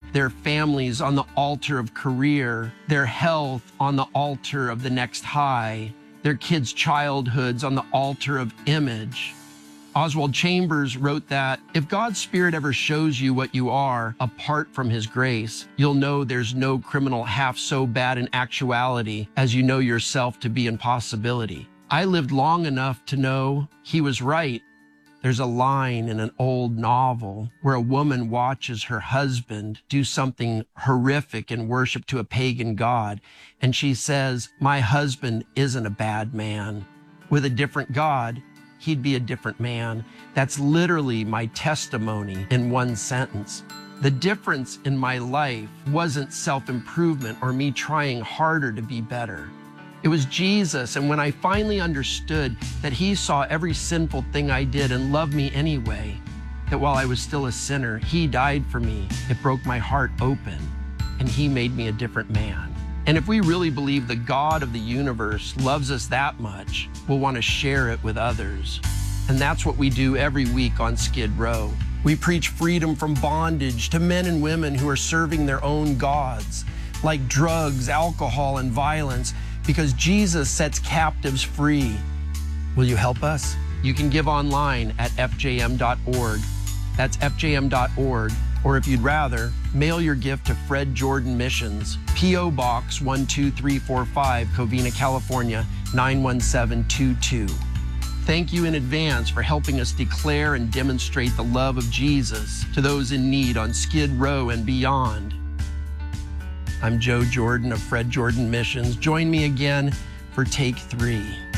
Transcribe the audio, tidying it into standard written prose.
their families on the altar of career, their health on the altar of the next high, their kids' childhoods on the altar of image. Oswald Chambers wrote that if God's Spirit ever shows you what you are apart from His grace, you'll know there's no criminal half so bad in actuality as you know yourself to be in possibility. I lived long enough to know he was right. There's a line in an old novel where a woman watches her husband do something horrific in worship to a pagan god, and she says, "My husband isn't a bad man. With a different God, he'd be a different man." That's literally my testimony in one sentence. The difference in my life wasn't self-improvement or me trying harder to be better. It was Jesus, and when I finally understood that He saw every sinful thing I did and loved me anyway, that while I was still a sinner, He died for me, it broke my heart open, and He made me a different man. And if we really believe the God of the universe loves us that much, we'll want to share it with others. And that's what we do every week on Skid Row. We preach freedom from bondage to men and women who are serving their own gods, like drugs, alcohol, and violence, because Jesus sets captives free. Will you help us? You can give online at fjm.org. That's fjm.org. Or if you'd rather, mail your gift to Fred Jordan Missions, P.O. Box 12345, Covina, California, 91722. Thank you in advance for helping us declare and demonstrate the love of Jesus to those in need on Skid Row and beyond. I'm Joe Jordan of Fred Jordan Missions. Join me again for Take 3.